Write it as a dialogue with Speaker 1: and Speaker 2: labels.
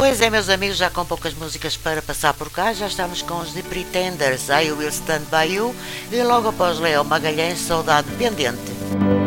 Speaker 1: Pois é, meus amigos, já com poucas músicas para passar por cá, já estamos com os The Pretenders, I Will Stand By You, e logo após Léo Magalhães, Saudade Pendente.